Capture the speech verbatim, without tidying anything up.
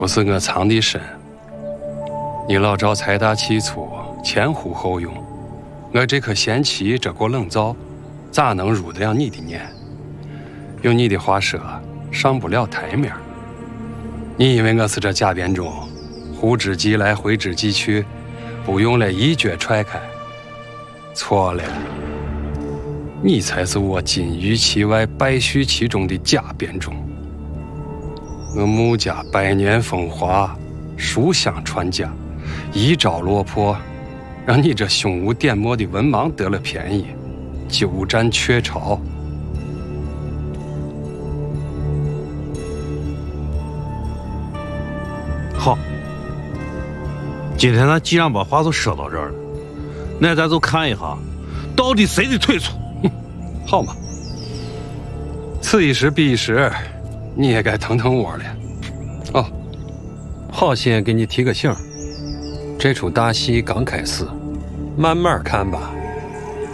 不是我藏的深，你老找财大气粗，前呼后拥，我这颗贤妻这锅冷灶，咋能入得了你的眼？用你的话说，上不了台面。你以为我是这假编钟，呼之即来，挥之即去，不用了一脚踹开？错了，你才是我金玉其外，败絮其中的假编钟。我穆家百年风华，书香传家，一朝落魄，让你这胸无点墨的文盲得了便宜，鸠占鹊巢。 好，今天咱既然把话都说到这儿了，那咱就看一下，到底谁的腿粗？ 好嘛，此一时彼一时。你也该腾腾窝了。哦，好心给你提个醒，这出大戏刚开始，慢慢看吧。